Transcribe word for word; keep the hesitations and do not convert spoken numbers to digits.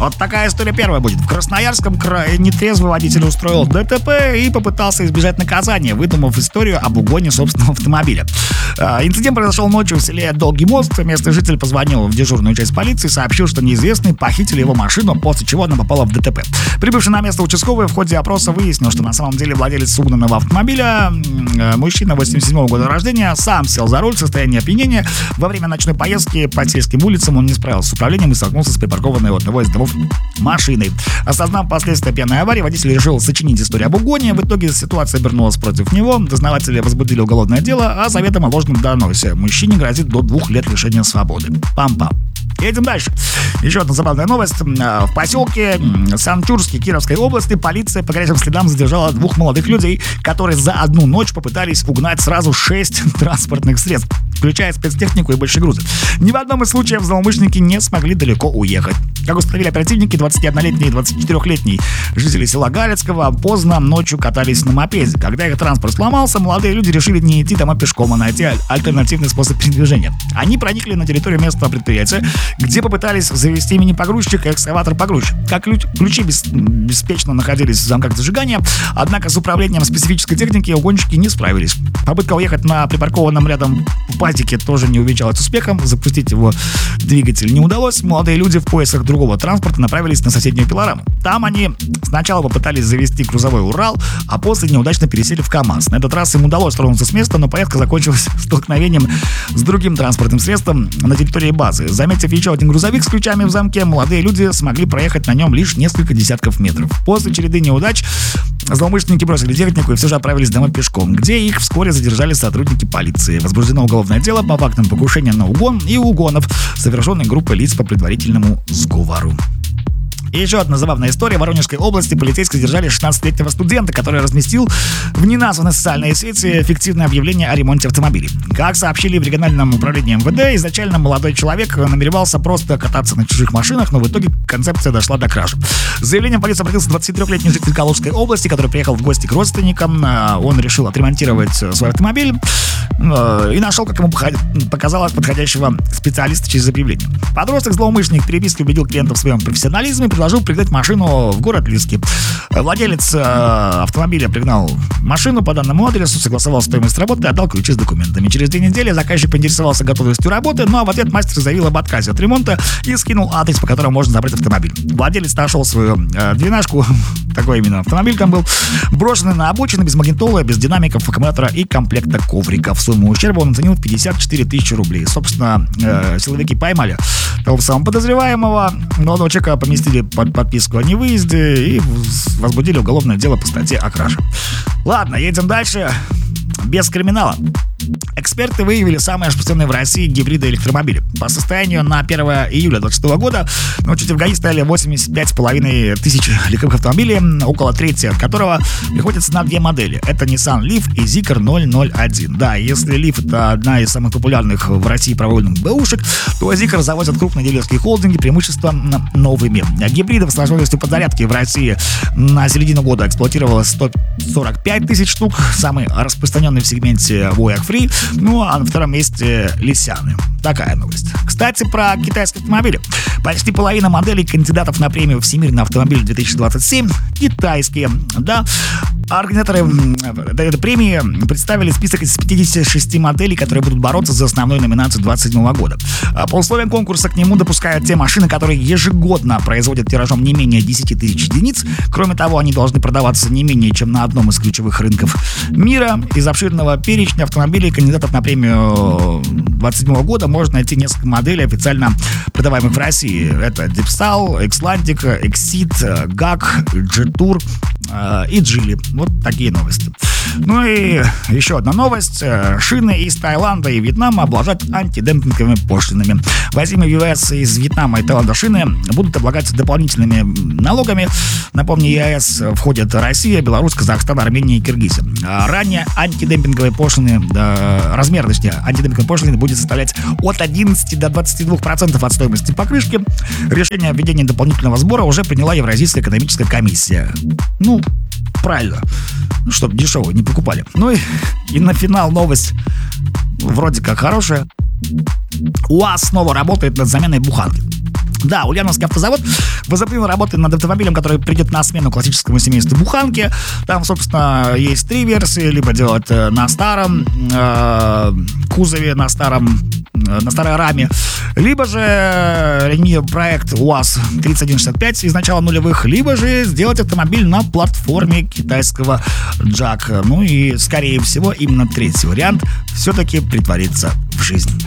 Вот такая история первая будет. В Красноярском крае нетрезвый водитель устроил ДТП и попытался избежать наказания, выдумав историю об угоне собственного автомобиля. Инцидент произошел ночью в селе Долгий мост. Местный житель позвонил в дежурную часть полиции и сообщил, что неизвестные похитили его машину, после чего она попала в ДТП. Прибывший на место участковый в ходе опроса выяснил, что на самом деле владелец угнанного автомобиля, мужчина восемьдесят седьмого года рождения, сам сел за руль в состоянии опьянения. Во время ночной поездки по сельским улицам он не справился с управлением и столкнулся с припаркованной у одного из домов машиной. Осознав последствия пьяной аварии, водитель решил сочинить историю об угоне. В итоге ситуация обернулась против него. Дознаватели возбудили уголовное дело, а заветом о ложном доносе мужчине грозит до двух лет лишения свободы. Пам-пам. Едем дальше. Еще одна забавная новость. В поселке Санчурский Кировской области полиция по горячим следам задержала двух молодых людей, которые за одну ночь попытались угнать сразу шесть транспортных средств, включая спецтехнику и большие грузы. Ни в одном из случаев злоумышленники не смогли далеко уехать. Как установили оперативники, двадцатиоднолетний и двадцатичетырехлетний жители села Галицкого поздно ночью катались на мопеде. Когда их транспорт сломался, молодые люди решили не идти домой пешком, а найти альтернативный способ передвижения. Они проникли на территорию местного предприятия, где попытались завести мини-погрузчик и экскаватор-погрузчик. Как ключи бес- беспечно находились в замках зажигания, однако с управлением специфической техники угонщики не справились. Попытка уехать на припаркованном рядом пазике тоже не увенчалась успехом. Запустить его двигатель не удалось. Молодые люди в поисках другого транспорта направились на соседнюю пилораму. Там они сначала попытались завести грузовой Урал, а после неудачно пересели в КАМАЗ. На этот раз им удалось тронуться с места, но поездка закончилась столкновением с другим транспортным средством на территории базы. Заметив еще один грузовик с ключами в замке, молодые люди смогли проехать на нем лишь несколько десятков метров. После череды неудач злоумышленники бросили технику и все же отправились домой пешком, где их вскоре задержали сотрудники полиции. Возбуждено уголовное дело по фактам покушения на угон и угонов, совершенной группой лиц по предварительному сговору. И еще одна забавная история. В Воронежской области полицейские задержали шестнадцатилетнего студента, который разместил в неназванной социальной сети фиктивное объявление о ремонте автомобилей. Как сообщили в региональном управлении МВД, изначально молодой человек намеревался просто кататься на чужих машинах, но в итоге концепция дошла до кражи. С заявлением полиции обратился двадцатитрёхлетний житель Калужской области, который приехал в гости к родственникам. Он решил отремонтировать свой автомобиль и нашел, как ему показалось, подходящего специалиста через объявление. Подросток-злоумышленник в переписке убедил клиента в своем профессионализме и предложил пригнать машину в город Лиски. Владелец э, автомобиля пригнал машину по данному адресу, согласовал стоимость работы и отдал ключи с документами. Через две недели заказчик поинтересовался готовностью работы, но в ответ мастер заявил об отказе от ремонта и скинул адрес, по которому можно забрать автомобиль. Владелец нашел свою э, двенашку, такой именно автомобиль там был, брошенный на обочину, без магнитолы, без динамиков, аккумулятора и комплекта коврика. В сумму ущерба он оценил пятьдесят четыре тысячи рублей. Собственно, э, силовики поймали того самого подозреваемого. Молодого человека поместили под подписку о невыезде и возбудили уголовное дело по статье о краже. Ладно, едем дальше. Без криминала. Эксперты выявили самые распространенные в России гибриды электромобилей. По состоянию на первое июля двадцать двадцатого года на учете в ГАИ стояли восемьдесят пять с половиной тысяч легковых автомобилей, около трети от которого приходится на две модели. Это Nissan Leaf и Zeekr ноль ноль один. Да, если Leaf — это одна из самых популярных в России провольных бэушек, то Zeekr завозят крупные дилерские холдинги, преимущественно новыми. Гибридов с возможностью подзарядки в России на середину года эксплуатировалось сто сорок пять тысяч штук. Самый распространенный в сегменте Voyage Free. Ну, а на втором месте Лисяны. Такая новость. Кстати, про китайские автомобили. Почти половина моделей кандидатов на премию «Всемирный автомобиль две тысячи двадцать семь» китайские. Да, организаторы этой премии представили список из пятидесяти шести моделей, которые будут бороться за основную номинацию двадцать седьмого года. По условиям конкурса к нему допускают те машины, которые ежегодно производят тиражом не менее десяти тысяч единиц. Кроме того, они должны продаваться не менее чем на одном из ключевых рынков мира. Из обширного перечня автомобилей кандидатов на премию двадцать седьмого года можно найти несколько моделей, официально продаваемых в России. Это Deepstal, Xlantic, Exit, гак, G-Tour э, и Geely. Вот такие новости. Ну и еще одна новость. Шины из Таиланда и Вьетнама обложат антидемпинговыми пошлинами. Возимые в ЕС из Вьетнама и Таиланда шины будут облагаться дополнительными налогами. Напомню, ЕС входят Россия, Беларусь, Казахстан, Армения и Киргизия. Ранее антидемпинговые пошлины, размер, точнее, антидемпинговой пошлины будет составлять от одиннадцати до двадцати двух процентов от стоимости покрышки. Решение о введении дополнительного сбора уже приняла Евразийская экономическая комиссия. Ну, правильно, чтобы дешево не покупали. Ну и, и на финал новость вроде как хорошая. УАЗ снова работает над заменой буханки. Да, Ульяновский автозавод возобновил работы над автомобилем, который придет на смену классическому семейству буханки. Там, собственно, есть три версии. Либо делать на старом э, кузове, на старом на старой раме, либо же линейный проект УАЗ тридцать один шестьдесят пять из начала нулевых, либо же сделать автомобиль на платформе китайского джак. Ну и, скорее всего, именно третий вариант все-таки притворится в жизнь.